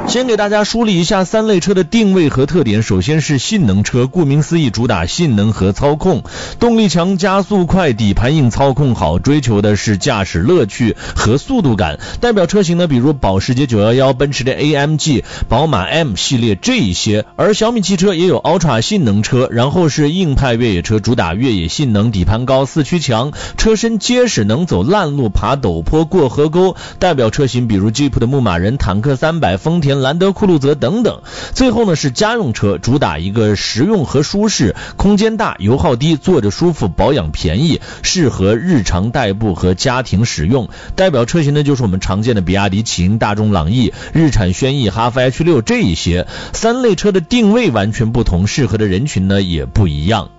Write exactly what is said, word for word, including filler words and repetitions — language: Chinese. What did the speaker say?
先给大家梳理一下三类车的定位和特点。首先是性能车，顾名思义，主打性能和操控，动力强，加速快，底盘硬，操控好，追求的是驾驶乐趣和速度感。代表车型呢，比如保时捷九一一、奔驰的 A M G、宝马 M 系列这一些。而小米汽车也有 Ultra 性能车，然后是硬派越野车，主打越野性能，底盘高，四驱强，车身结实，能走烂路，爬陡坡，过河沟。代表车型比如吉普的牧马人、坦克三百、丰田兰德酷路泽等等。最后呢是家用车，主打一个实用和舒适，空间大，油耗低，坐着舒服，保养便宜，适合日常代步和家庭使用。代表车型呢就是我们常见的比亚迪秦、大众朗逸、日产轩逸、哈弗 H 六这一些。三类车的定位完全不同，适合的人群呢也不一样。